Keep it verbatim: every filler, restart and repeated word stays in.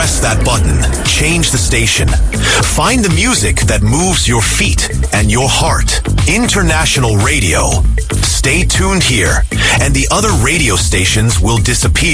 press that button. Change the station. Find the music that moves your feet and your heart. International Radio. Stay tuned here, and the other radio stations will disappear.